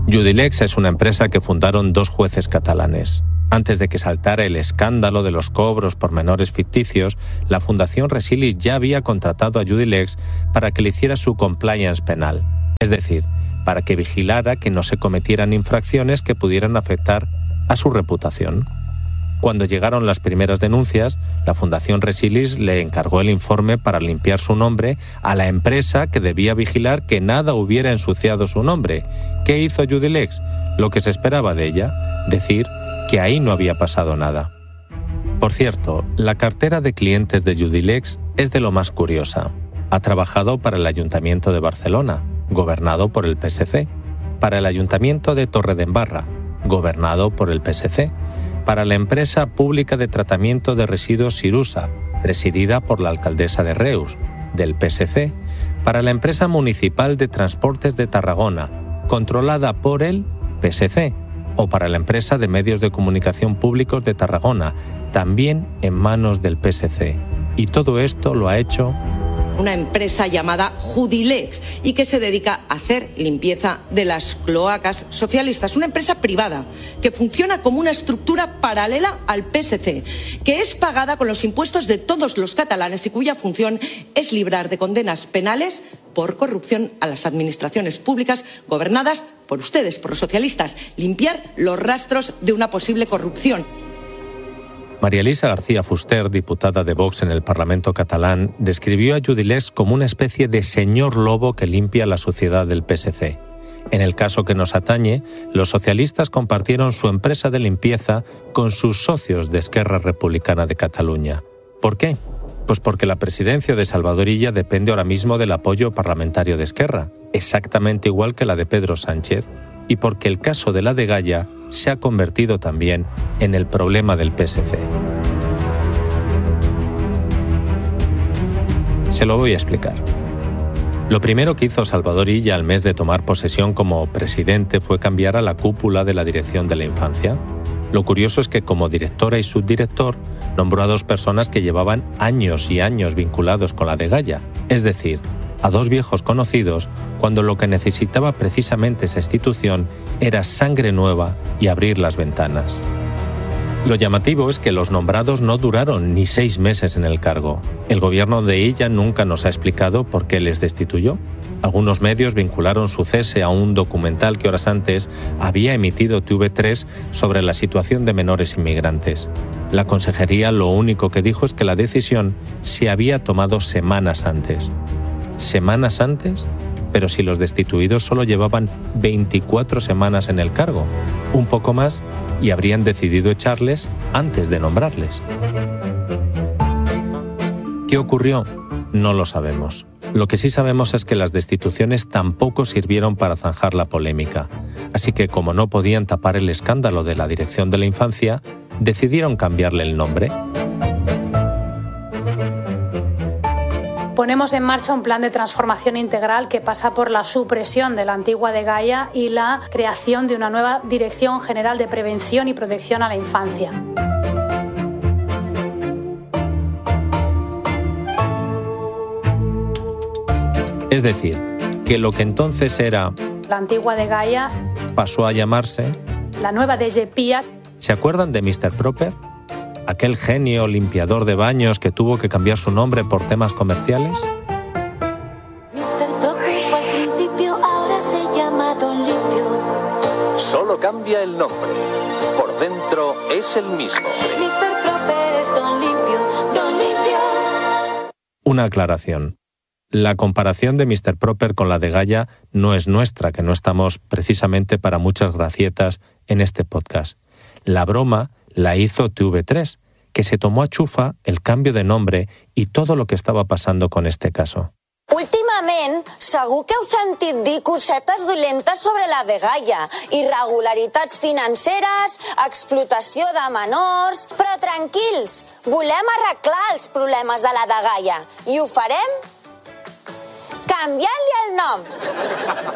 Judilex es una empresa que fundaron 2 jueces catalanes. Antes de que saltara el escándalo de los cobros por menores ficticios, la Fundación Resilis ya había contratado a Judilex para que le hiciera su compliance penal, es decir, para que vigilara que no se cometieran infracciones que pudieran afectar a su reputación. Cuando llegaron las primeras denuncias, la Fundación Resilis le encargó el informe para limpiar su nombre a la empresa que debía vigilar que nada hubiera ensuciado su nombre. ¿Qué hizo Judilex? Lo que se esperaba de ella, decir que ahí no había pasado nada. Por cierto, la cartera de clientes de Judilex es de lo más curiosa. Ha trabajado para el Ayuntamiento de Barcelona, gobernado por el PSC, para el Ayuntamiento de Torredembarra, gobernado por el PSC, para la empresa pública de tratamiento de residuos Sirusa, presidida por la alcaldesa de Reus, del PSC, para la empresa municipal de transportes de Tarragona, controlada por el PSC, o para la empresa de medios de comunicación públicos de Tarragona, también en manos del PSC. Y todo esto lo ha hecho una empresa llamada Judilex y que se dedica a hacer limpieza de las cloacas socialistas. Una empresa privada que funciona como una estructura paralela al PSC, que es pagada con los impuestos de todos los catalanes y cuya función es librar de condenas penales por corrupción a las administraciones públicas gobernadas por ustedes, por los socialistas, limpiar los rastros de una posible corrupción. María Elisa García Fuster, diputada de Vox en el Parlamento catalán, describió a Judilex como una especie de señor lobo que limpia la suciedad del PSC. En el caso que nos atañe, los socialistas compartieron su empresa de limpieza con sus socios de Esquerra Republicana de Cataluña. ¿Por qué? Pues porque la presidencia de Salvador Illa depende ahora mismo del apoyo parlamentario de Esquerra, exactamente igual que la de Pedro Sánchez, y porque el caso de la Degaya se ha convertido también en el problema del PSC. Se lo voy a explicar. Lo primero que hizo Salvador Illa al mes de tomar posesión como presidente fue cambiar a la cúpula de la Dirección de la Infancia. Lo curioso es que como directora y subdirector nombró a 2 personas que llevaban años y años vinculados con la Degaya, es decir, a 2 viejos conocidos, cuando lo que necesitaba precisamente esa institución era sangre nueva y abrir las ventanas. Lo llamativo es que los nombrados no duraron ni 6 meses en el cargo. El gobierno de Illa nunca nos ha explicado por qué les destituyó. Algunos medios vincularon su cese a un documental que horas antes había emitido TV3 sobre la situación de menores inmigrantes. La consejería lo único que dijo es que la decisión se había tomado semanas antes. ¿Semanas antes? Pero si los destituidos solo llevaban 24 semanas en el cargo, un poco más, y habrían decidido echarles antes de nombrarles. ¿Qué ocurrió? No lo sabemos. Lo que sí sabemos es que las destituciones tampoco sirvieron para zanjar la polémica. Así que, como no podían tapar el escándalo de la Dirección de la Infancia, decidieron cambiarle el nombre. Ponemos en marcha un plan de transformación integral que pasa por la supresión de la antigua Degaya y la creación de una nueva Dirección General de Prevención y Protección a la Infancia. Es decir, que lo que entonces era la antigua Degaya pasó a llamarse la nueva DGPIA. ¿Se acuerdan de Mr. Proper? Aquel genio limpiador de baños que tuvo que cambiar su nombre por temas comerciales. Mr. Proper fue al principio, ahora se llama Don Limpio. Solo cambia el nombre. Por dentro es el mismo. Mr. Proper es Don Limpio, Don Limpio. Una aclaración. La comparación de Mr. Proper con la Degaya no es nuestra, que no estamos precisamente para muchas gracietas en este podcast. La broma la hizo TV3, que se tomó a xufa el cambio de nombre y todo lo que estaba pasando con este caso. Últimament, segur que heu sentit dir cosetes dolentes sobre la Degaya, irregularitats financeres, explotació de menors... Però tranquils, volem arreglar els problemes de la Degaya i ho farem canviant-li el nom.